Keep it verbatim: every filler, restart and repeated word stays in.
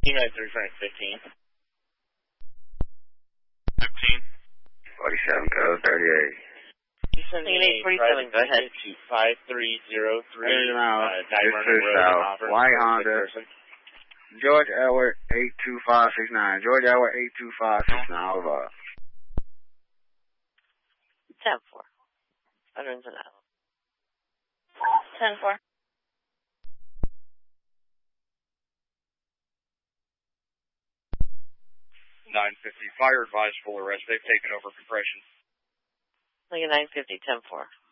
Team ninety-three, Frank, fifteen. fifteen. forty-seven, code thirty-eight. eight forty-seven, go ahead. To five three zero three, uh, Diamond Road, South. White Honda. George Edward, eight two five six nine. George Edward, eight two five six nine, over. ten four. Veterans and out. ten four. nine fifty. Fire advised full arrest. They've taken over compression. Like a nine fifty, ten four.